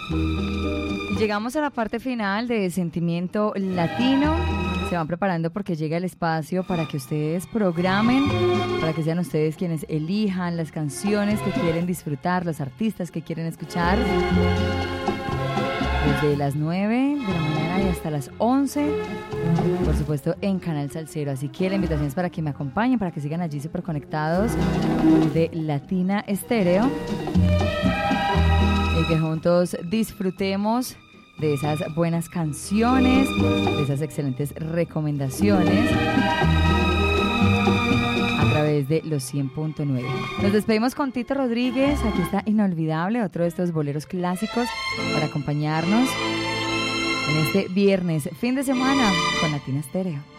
Y llegamos a la parte final de Sentimiento Latino. Se van preparando porque llega el espacio para que ustedes programen, para que sean ustedes quienes elijan las canciones que quieren disfrutar, los artistas que quieren escuchar. Desde las 9 de la mañana y hasta las 11, por supuesto en Canal Salsero. Así que la invitación es para que me acompañen, para que sigan allí súper conectados de Latina Estéreo y que juntos disfrutemos de esas buenas canciones, de esas excelentes recomendaciones a través de los 100.9. Nos despedimos con Tito Rodríguez. Aquí está Inolvidable, otro de estos boleros clásicos para acompañarnos en este viernes, fin de semana con Latina Estéreo.